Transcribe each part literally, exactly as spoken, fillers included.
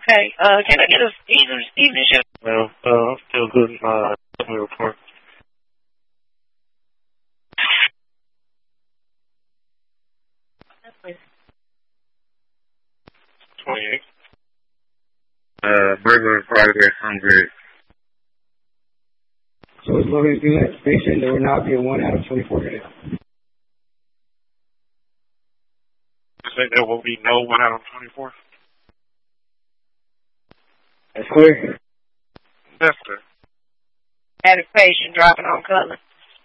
Okay, uh, can I get a evening, evening shift? Well, uh, still good, uh, report. twenty-eight. Uh, burger Friday hundred. So as long as you that patient, there will not be a one out of twenty-four days. You say there will be no one out of twenty-four? That's clear. Yes, sir. Had a patient dropping on Cutler.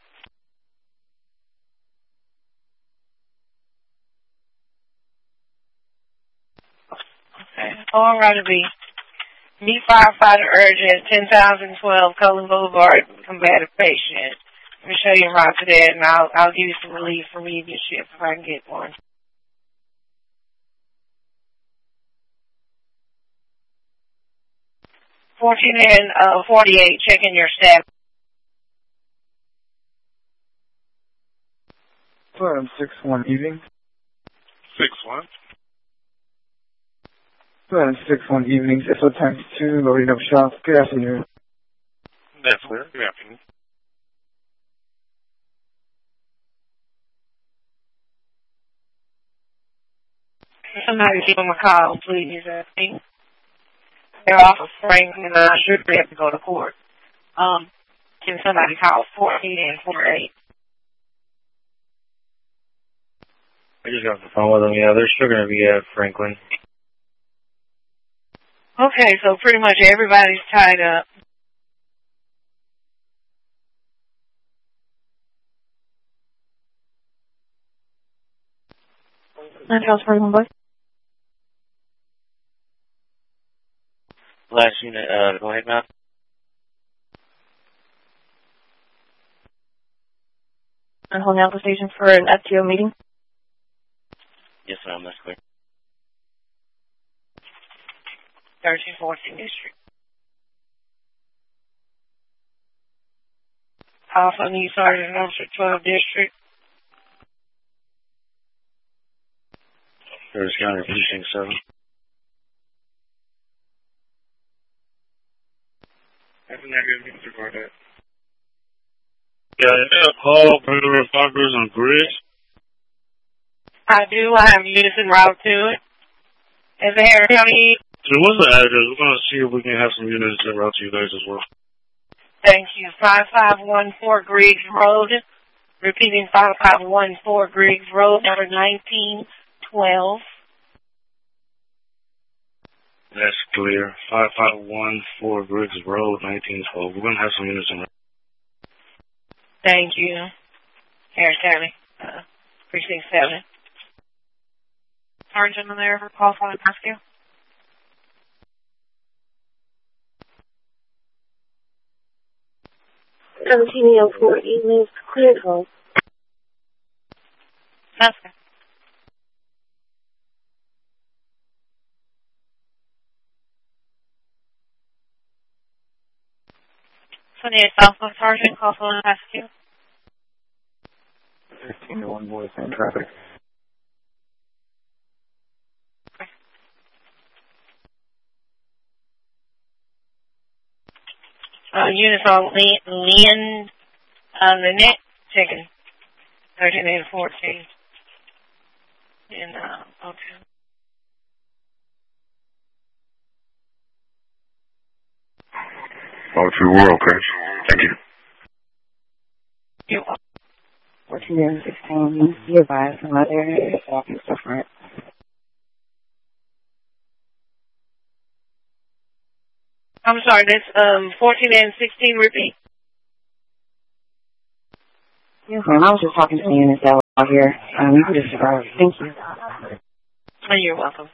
Okay, all right, it'll be meet firefighter urgent, ten thousand twelve Cullen Boulevard, combative patient. Let me show you a route to that, and I'll, I'll give you some relief from evening shift if I can get one. fourteen and uh, forty-eight, checking your staff. Sorry, six one evening. Six one. Sorry, six one evenings. S O times two, loading up shots. Good afternoon. That's clear. Good afternoon. Somebody give them a call, please. I think they're off of Franklin, and I'm sure they have to go to court. Um, can somebody call fourteen and forty-eight? I just got off the phone with them. Yeah, they're still going to be at Franklin. Okay, so pretty much everybody's tied up. And Charles Franklin, boy. Last unit, uh, go ahead, Matt. I'm holding out the station for an F T O meeting. Yes, ma'am, that's clear. thirteen fourteen District. Alpha New Sergeant Officer twelve District. Curtis County Precinct seven. I think I can record that. Yeah, yeah, Paul, Burger, Fockers, and Bridge. I do. I have units en route to it. Is the Harris County? So what's the address? We're going to see if we can have some units sent out to you guys as well. Thank you. five five one four Griggs Road. Repeating, five five one four Griggs Road, number nineteen twelve. That's clear. five five one four Griggs Road, nineteen twelve. We're going to have some units in there. Thank you. Harris County, uh, Precinct seven. Sergeant in there for call for rescue. seventeen oh four evenings, cleared home. That's good. twenty-eight Southwest Sergeant, call for rescue. fifteen to one boy, same traffic. Uh, units on Lynn, uh, Lynette, checking thirteen and fourteen. And, uh, okay. Oh, two world, Chris. Thank you. You're welcome. fourteen and sixteen, be advised, some other areas walking different. I'm sorry, that's, um, fourteen and sixteen, repeat. Yes, ma'am. I was just talking to the units that were out here. Um, you can just survive. Thank you. Oh, you're welcome.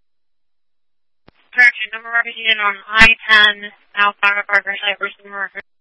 Correction, number represented on I ten, Alpha Parker, Cypress, America.